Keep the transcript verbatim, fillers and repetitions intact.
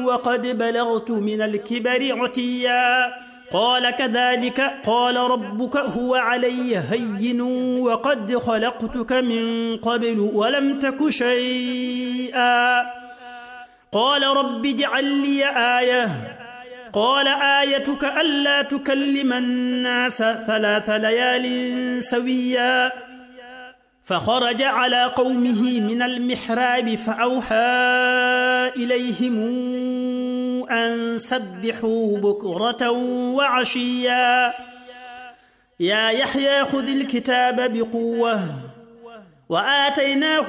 وقد بلغت من الكبر عتيا قال كذلك قال ربك هو علي هين وقد خلقتك من قبل ولم تك شيئا قال رب اجعل لي آية قال آيتك ألا تكلم الناس ثلاث ليال سويا فخرج على قومه من المحراب فأوحى إليهم أن سبحوا بكرة وعشيا يا يحيى خذ الكتاب بقوة وآتيناه